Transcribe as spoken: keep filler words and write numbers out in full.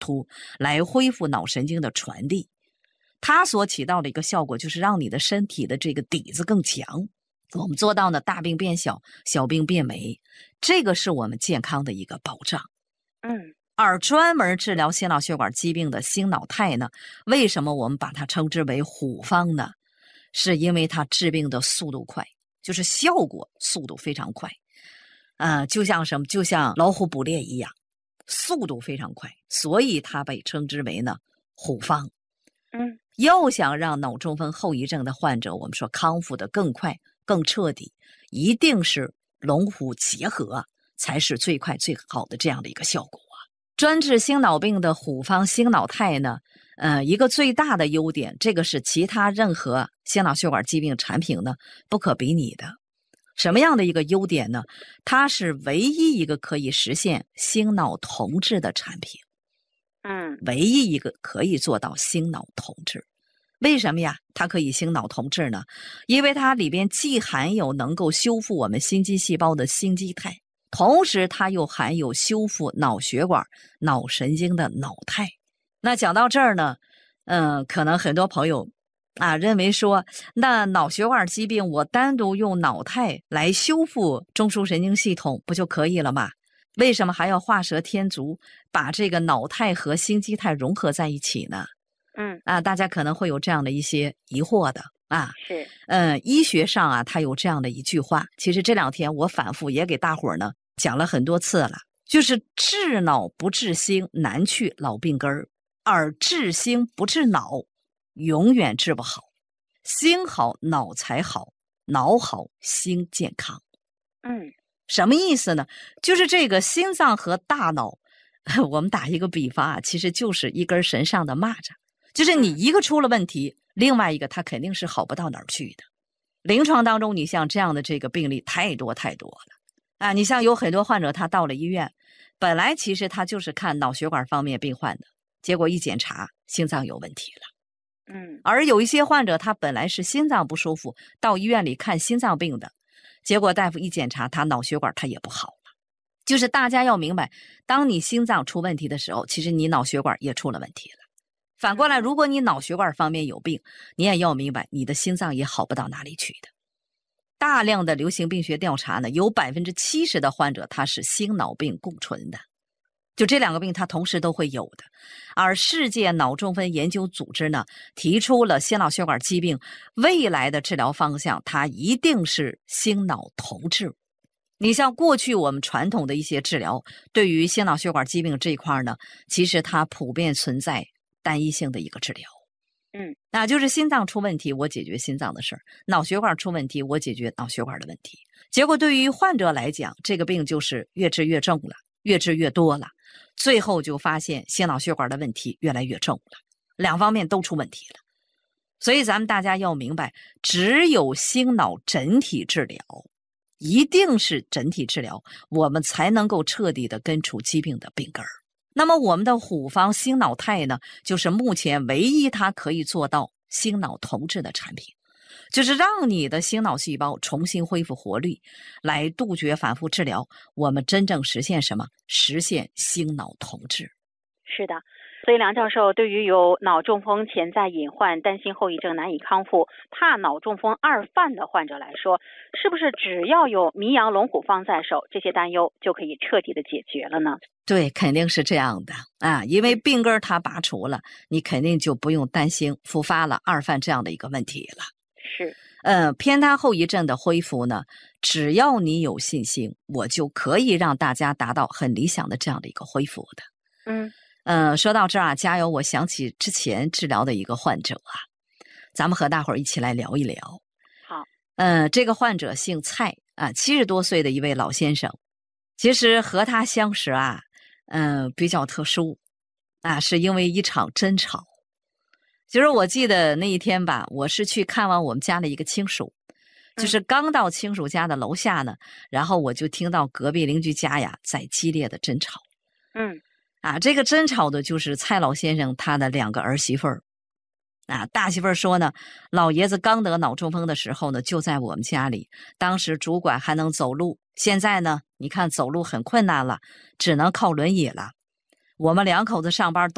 突，来恢复脑神经的传递。它所起到的一个效果就是让你的身体的这个底子更强。我们做到呢，大病变小，小病变没，这个是我们健康的一个保障。 嗯， 而专门治疗心脑血管疾病的星脑肽呢，为什么我们把它称之为虎方呢？是因为它治病的速度快，就是效果速度非常快。呃，就像什么？就像老虎捕猎一样，速度非常快，所以它被称之为呢虎方。 嗯， 要想让脑中风后遗症的患者，我们说康复的更快、更彻底，一定是龙虎结合，才是最快最好的这样的一个效果啊。专治心脑病的虎方星脑肽呢，呃，一个最大的优点，这个是其他任何心脑血管疾病产品呢不可比拟的。什么样的一个优点呢？它是唯一一个可以实现心脑同治的产品。 嗯， 唯一一个可以做到心脑同治。为什么呀？它可以心脑同治呢？因为它里边既含有能够修复我们心肌细胞的心肌肽，同时它又含有修复脑血管、脑神经的脑肽。那讲到这儿呢，嗯，可能很多朋友啊认为说，那脑血管疾病我单独用脑肽来修复中枢神经系统不就可以了吗？为什么还要画蛇添足，把这个脑肽和心肌肽融合在一起呢？ 嗯， 啊，大家可能会有这样的一些疑惑的啊。 是， 嗯，医学上啊，它有这样的一句话，其实这两天我反复也给大伙儿呢讲了很多次了，就是治脑不治心，难去老病根儿，而治心不治脑，永远治不好。心好，脑才好，脑好，心健康。 嗯， 什么意思呢？就是这个心脏和大脑，我们打一个比方啊，其实就是一根绳上的蚂蚱，就是你一个出了问题，另外一个它肯定是好不到哪儿去的。临床当中，你像这样的这个病例太多太多了啊！你像有很多患者，他到了医院，本来其实他就是看脑血管方面病患的，结果一检查心脏有问题了。 嗯， 而有一些患者，他本来是心脏不舒服，到医院里看心脏病的，结果大夫一检查，他脑血管他也不好了。就是大家要明白，当你心脏出问题的时候，其实你脑血管也出了问题了。反过来，如果你脑血管方面有病，你也要明白，你的心脏也好不到哪里去的。大量的流行病学调查呢，有百分之七十的患者他是心脑病共存的，就这两个病他同时都会有的。而世界脑中风研究组织呢，提出了心脑血管疾病未来的治疗方向，它一定是心脑同治。你像过去我们传统的一些治疗，对于心脑血管疾病这一块呢，其实它普遍存在单一性的一个治疗。 嗯， 那就是心脏出问题，我解决心脏的事儿；脑血管出问题，我解决脑血管的问题。结果对于患者来讲，这个病就是越治越重了，越治越多了，最后就发现心脑血管的问题越来越重了，两方面都出问题了。所以咱们大家要明白，只有心脑整体治疗，一定是整体治疗，我们才能够彻底的根除疾病的病根儿。那么我们的虎方心脑肽呢，就是目前唯一它可以做到心脑同治的产品，就是让你的心脑细胞重新恢复活力，来杜绝反复治疗，我们真正实现什么？实现心脑同治。 是的。所以梁教授对于有脑中风潜在隐患、担心后遗症难以康复、怕脑中风二犯的患者来说，是不是只要有迷阳龙虎方在手，这些担忧就可以彻底的解决了呢？ 对，肯定是这样的啊，因为病根它拔除了，你肯定就不用担心复发了二犯这样的一个问题了。 是， 呃，偏瘫后遗症的恢复呢，只要你有信心，我就可以让大家达到很理想的这样的一个恢复的。 嗯。 呃，说到这儿啊，加油！我想起之前治疗的一个患者啊，咱们和大伙儿一起来聊一聊。 好， 呃，这个患者姓蔡啊，七十多岁的一位老先生。其实和他相识啊，嗯、呃，比较特殊啊，是因为一场争吵。其实我记得那一天吧，我是去看望我们家的一个亲属，就是刚到亲属家的楼下呢，然后我就听到隔壁邻居家呀在激烈的争吵。 嗯。 啊，这个争吵的就是蔡老先生他的两个儿媳妇儿。啊，大媳妇儿说呢，老爷子刚得脑中风的时候呢，就在我们家里，当时主管还能走路，现在呢，你看走路很困难了，只能靠轮椅了。我们两口子上班都